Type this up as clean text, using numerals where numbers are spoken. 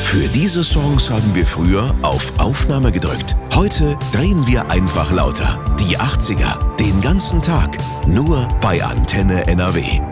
Für diese Songs haben wir früher auf Aufnahme gedrückt. Heute drehen wir einfach lauter. Die 80er, den ganzen Tag, nur bei Antenne NRW.